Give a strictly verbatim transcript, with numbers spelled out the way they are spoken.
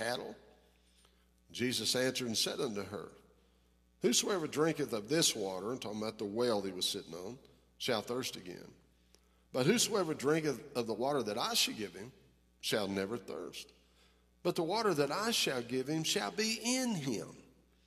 cattle? Jesus answered and said unto her, Whosoever drinketh of this water, and talking about the well he was sitting on, shall thirst again. But whosoever drinketh of the water that I shall give him shall never thirst. But the water that I shall give him shall be in him